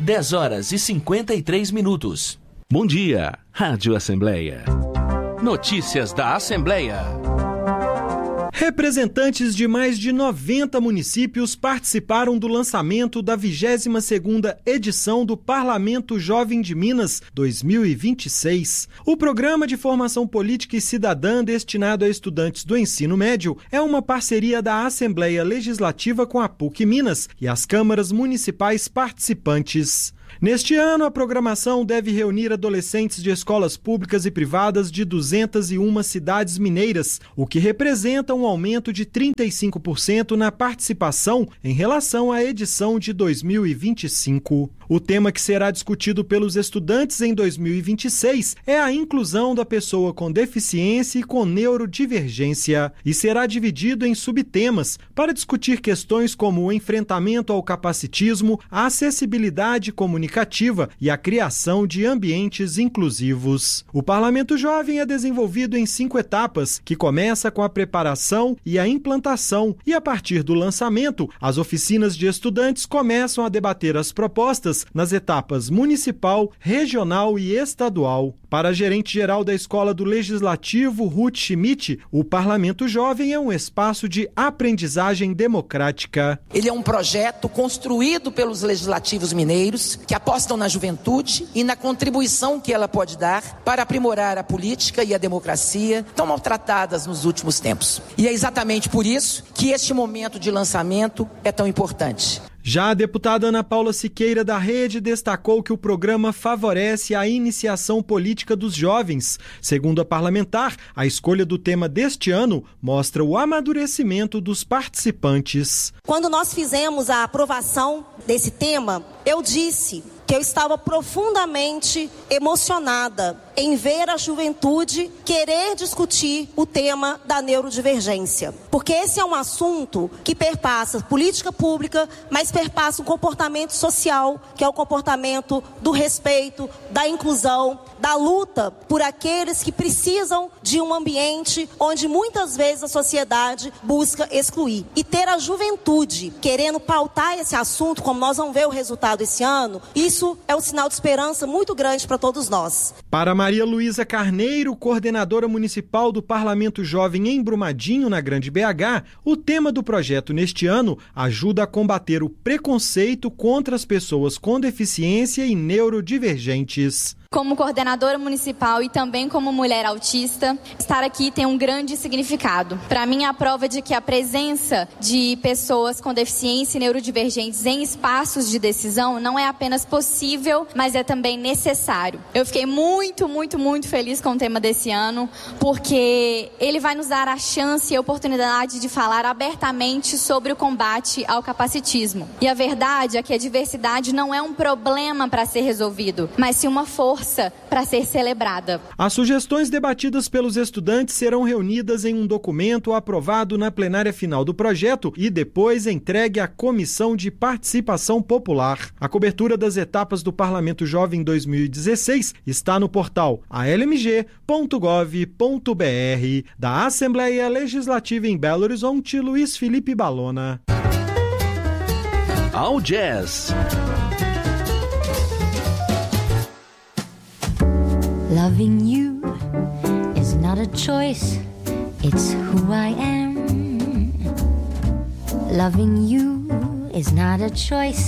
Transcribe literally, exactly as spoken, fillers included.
dez horas e cinquenta e três minutos. Bom dia, Rádio Assembleia. Notícias da Assembleia. Representantes de mais de noventa municípios participaram do lançamento da vigésima segunda edição do Parlamento Jovem de Minas dois mil e vinte e seis. O programa de formação política e cidadã destinado a estudantes do ensino médio é uma parceria da Assembleia Legislativa com a PUC Minas e as câmaras municipais participantes. Neste ano, a programação deve reunir adolescentes de escolas públicas e privadas de duzentas e uma cidades mineiras, o que representa um aumento de trinta e cinco por cento na participação em relação à edição de dois mil e vinte e cinco. O tema que será discutido pelos estudantes em dois mil e vinte e seis é a inclusão da pessoa com deficiência e com neurodivergência e será dividido em subtemas para discutir questões como o enfrentamento ao capacitismo, a acessibilidade comunicativa e a criação de ambientes inclusivos. O Parlamento Jovem é desenvolvido em cinco etapas, que começa com a preparação e a implantação, e a partir do lançamento, as oficinas de estudantes começam a debater as propostas nas etapas municipal, regional e estadual. Para a gerente-geral da Escola do Legislativo, Ruth Schmidt, o Parlamento Jovem é um espaço de aprendizagem democrática. Ele é um projeto construído pelos legislativos mineiros que apostam na juventude e na contribuição que ela pode dar para aprimorar a política e a democracia tão maltratadas nos últimos tempos. E é exatamente por isso que este momento de lançamento é tão importante. Já a deputada Ana Paula Siqueira da Rede destacou que o programa favorece a iniciação política dos jovens. Segundo a parlamentar, a escolha do tema deste ano mostra o amadurecimento dos participantes. Quando nós fizemos a aprovação desse tema, eu disse que eu estava profundamente emocionada em ver a juventude querer discutir o tema da neurodivergência. Porque esse é um assunto que perpassa política pública, mas perpassa um comportamento social, que é o comportamento do respeito, da inclusão, da luta por aqueles que precisam de um ambiente onde muitas vezes a sociedade busca excluir. E ter a juventude querendo pautar esse assunto, como nós vamos ver o resultado esse ano, isso é um sinal de esperança muito grande para todos nós. Para Maria Luísa Carneiro, coordenadora municipal do Parlamento Jovem em Brumadinho, na Grande B H, o tema do projeto neste ano ajuda a combater o preconceito contra as pessoas com deficiência e neurodivergentes. Como coordenadora municipal e também como mulher autista, estar aqui tem um grande significado. Para mim, é a prova de que a presença de pessoas com deficiência e neurodivergentes em espaços de decisão não é apenas possível, mas é também necessário. Eu fiquei muito, muito, muito feliz com o tema desse ano, porque ele vai nos dar a chance e a oportunidade de falar abertamente sobre o combate ao capacitismo. E a verdade é que a diversidade não é um problema para ser resolvido, mas sim uma força para ser celebrada. As sugestões debatidas pelos estudantes serão reunidas em um documento aprovado na plenária final do projeto e depois entregue à Comissão de Participação Popular. A cobertura das etapas do Parlamento Jovem dois mil e dezesseis está no portal a l m g ponto gov ponto b r. Da Assembleia Legislativa em Belo Horizonte, Luiz Felipe Balona. Ao Jazz. Loving you is not a choice, it's who I am. Loving you is not a choice,